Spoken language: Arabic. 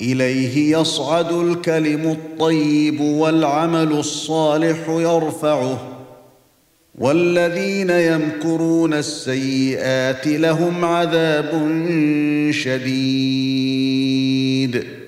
إليه يصعد الكلم الطيب والعمل الصالح يرفعه والذين يمكرون السيئات لهم عذاب شديد